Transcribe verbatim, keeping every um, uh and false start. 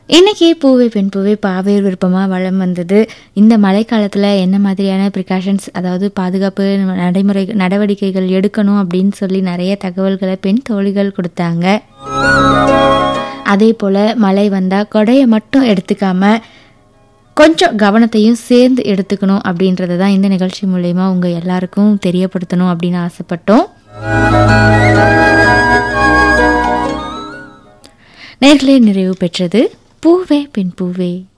இன்னைக்கு பூவே பெண் பூவே பாவேர் விருப்பமாக வளம் வந்தது. இந்த மழைக்காலத்தில் என்ன மாதிரியான ப்ரிகாஷன்ஸ், அதாவது பாதுகாப்பு நடைமுறை நடவடிக்கைகள் எடுக்கணும் அப்படின்னு சொல்லி நிறைய தகவல்களை பெண் தோழிகள் கொடுத்தாங்க. அதே போல் மழை வந்தால் கொடையை மட்டும் எடுத்துக்காம கொஞ்சம் கவனத்தையும் சேர்ந்து எடுத்துக்கணும் அப்படின்றத தான் இந்த நிகழ்ச்சி மூலயமா உங்கள் எல்லாருக்கும் தெரியப்படுத்தணும் அப்படின்னு ஆசைப்பட்டோம். நேர்களே, நிறைவு பெற்றது பூவே பெண் பூவே.